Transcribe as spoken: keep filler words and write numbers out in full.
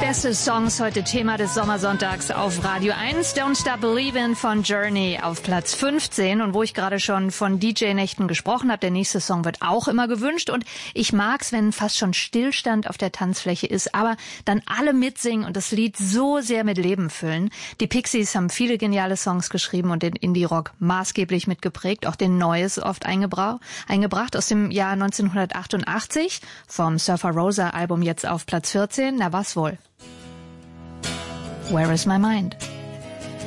Beste Songs heute Thema des Sommersonntags auf Radio eins. Don't Stop Believin' von Journey auf Platz fünfzehn. Und wo ich gerade schon von D J-Nächten gesprochen habe, der nächste Song wird auch immer gewünscht. Und ich mag's, wenn fast schon Stillstand auf der Tanzfläche ist, aber dann alle mitsingen und das Lied so sehr mit Leben füllen. Die Pixies haben viele geniale Songs geschrieben und den Indie-Rock maßgeblich mitgeprägt. Auch den Neues oft eingebra- eingebracht aus dem Jahr neunzehnhundertachtundachtzig. Vom Surfer Rosa Album jetzt auf Platz vierzehn. Na was wohl? Where is my mind?